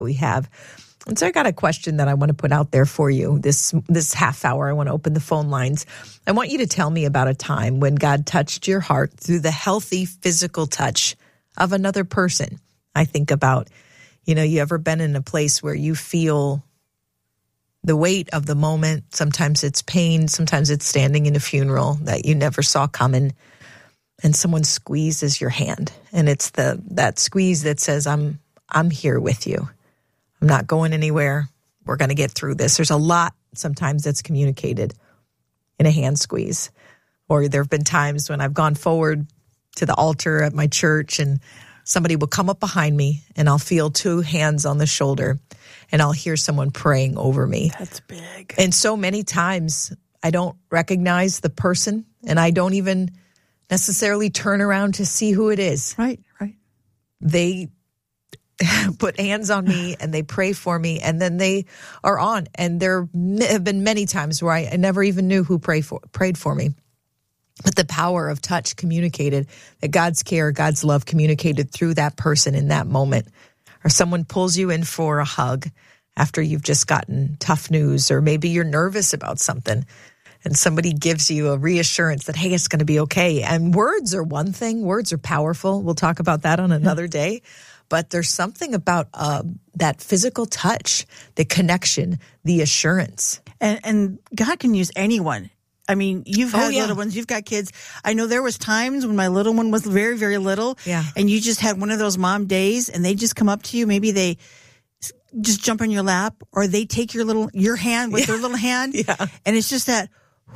we have. And so I got a question that I want to put out there for you this half hour. I want to open the phone lines. I want you to tell me about a time when God touched your heart through the healthy physical touch of another person. I think about, you ever been in a place where you feel the weight of the moment? Sometimes it's pain. Sometimes it's standing in a funeral that you never saw coming, and someone squeezes your hand. And it's that squeeze that says, I'm here with you. I'm not going anywhere. We're going to get through this. There's a lot sometimes that's communicated in a hand squeeze. Or there have been times when I've gone forward to the altar at my church and somebody will come up behind me and I'll feel two hands on the shoulder and I'll hear someone praying over me. That's big. And so many times I don't recognize the person and I don't even necessarily turn around to see who it is. Right. They put hands on me and they pray for me and then they are on. And there have been many times where I never even knew who prayed for me. But the power of touch communicated, that God's care, God's love communicated through that person in that moment. Or someone pulls you in for a hug after you've just gotten tough news, or maybe you're nervous about something and somebody gives you a reassurance that, hey, it's going to be okay. And words are one thing. Words are powerful. We'll talk about that on another day. But there's something about that physical touch, the connection, the assurance. And God can use anyone. I mean, you've had little ones, you've got kids. I know there was times when my little one was very, very little. Yeah. And you just had one of those mom days and they just come up to you. Maybe they just jump in your lap or they take your hand with their little hand. Yeah. And it's just that,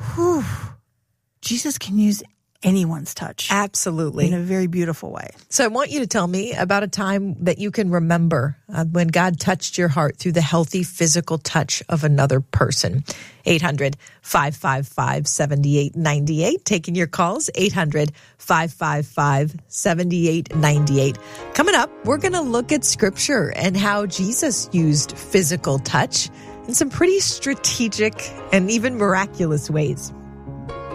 Jesus can use anyone's touch. Absolutely. In a very beautiful way. So I want you to tell me about a time that you can remember when God touched your heart through the healthy physical touch of another person. 800-555-7898. Taking your calls, 800-555-7898. Coming up, we're going to look at Scripture and how Jesus used physical touch in some pretty strategic and even miraculous ways.